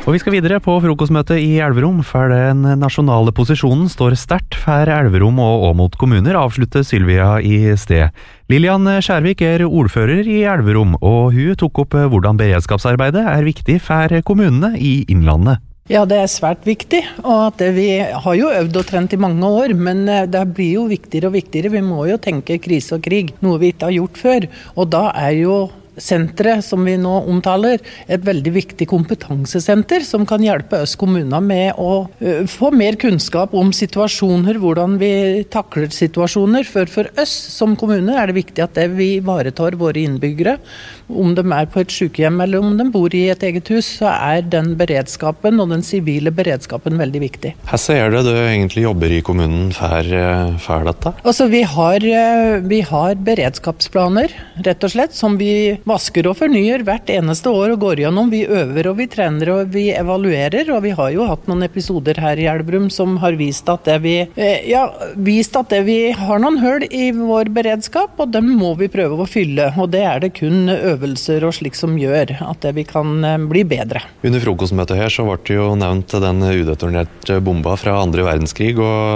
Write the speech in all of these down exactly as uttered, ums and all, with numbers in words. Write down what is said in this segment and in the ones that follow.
Og vi skal videre på frokostmøtet i Elverum, for den nasjonale posisjonen står sterkt for Elverum og Åmot kommuner, avslutter Sylvia i sted. Lilian Skjærvik er ordfører i Elverum, og hun tok opp hvordan beredskapsarbeidet er viktig for kommunene i Innlandet. Ja, det er svært viktig, og at vi har jo øvd og trent i mange år, men det blir jo viktigere og viktigere. Vi må jo tenke krise og krig, noe vi ikke har gjort før, og da er jo senteret som vi nå omtaler, et veldig viktig kompetansesenter som kan hjelpe oss kommuner med å uh, få mer kunnskap om situasjoner, hvordan vi takler situasjoner. For for oss som kommune er det viktig at det vi ivaretar våre innbyggere, om de er på et sykehjem eller om de bor i et eget hus, så er den beredskapen og den sivile beredskapen veldig viktig. Hvordan er det du egentlig jobber i kommunen for, for dette? Altså, vi har, vi har beredskapsplaner, rett og slett, som vi vasker og fornyer hvert eneste år og går gjennom. Vi øver og vi trener og vi evaluerer, og vi har jo hatt noen episoder her i Elverum som har vist at det vi, ja, vist at det vi har noen hull i vår beredskap, og dem må vi prøve å fylle, og det er det kun øvelser og slik som gjør at det vi kan bli bedre. Under frokostmøtet her så ble det jo nevnt den udetonerte bomba fra andre verdenskrig,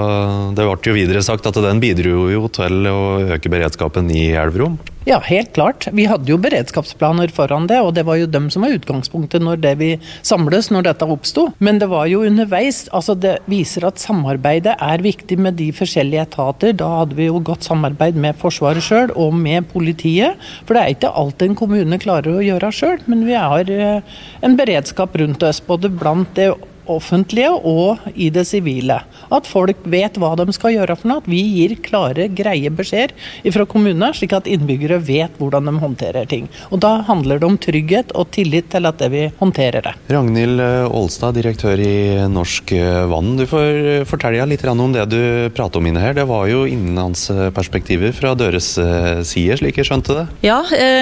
og det ble jo videre sagt at den bidro jo til å øke beredskapen i Elverum. Ja, helt klart. Vi hadde jo beredskapsplaner foran det, og det var jo dem som var utgangspunktet når det vi samles, når dette oppstod. Men det var jo underveis, altså det viser at samarbeidet er viktig med de forskjellige etater. Da hadde vi jo godt samarbeid med Forsvaret selv og med politiet, for det er ikke alt en kommune klarer å gjøre selv, men vi har en beredskap rundt oss, både blant det offentlige og i det sivile. At folk vet hva de skal gjøre for noe, at vi gir klare, greie beskjeder fra kommunene, slik at innbyggere vet hvordan de håndterer ting. Og da handler det om trygghet og tillit til at vi håndterer det. Ragnhild Ålstad, direktør i Norsk Vann. Du får fortelle litt om det du prater om inne her. Det var jo innenlandsperspektiver fra deres side, slik jeg skjønte det. Ja,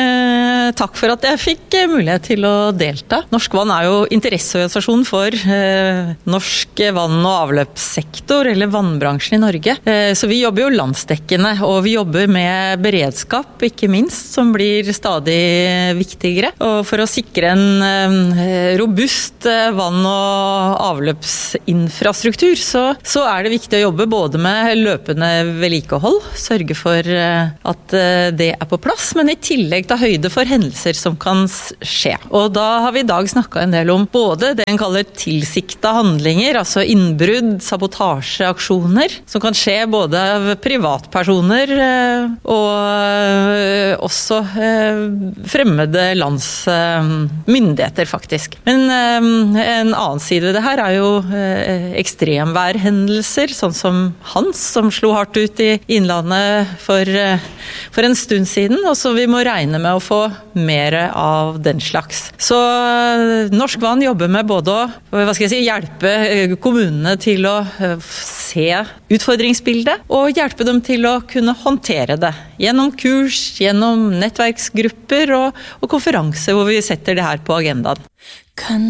eh, takk for at jeg fikk mulighet til å delta. Norsk Vann er jo interesseorganisasjon for eh, norsk vann- og avløpssektor, eller vannbransjen i Norge. Så vi jobber jo landsdekkende, og vi jobber med beredskap, ikke minst, som blir stadig viktigere. Og for å sikre en robust vann- og avløpsinfrastruktur, så, så er det viktig å jobbe både med løpende vedlikehold, sørge for at det er på plass, men i tillegg ta høyde for hendelser som kan skje. Og da har vi i dag snakket en del om både det en kaller tilsikring handlinger, altså innbrudd, sabotasjeaksjoner, som kan skje både av privatpersoner og også fremmede lands myndigheter, faktisk. Men en annen side ved det her er jo ekstremværhendelser, sånn som Hans, som slo hardt ut i Innlandet for, for en stund siden, og så vi må regne med å få mer av den slags. Så Norsk Vann jobber med både å hva skal jeg si, hjelpe kommunene til å se utfordringsbildet, og hjelpe dem til å kunne håndtere det. Gjennom kurs, gjennom nettverksgrupper og, og konferanser hvor vi setter det her på agendaen.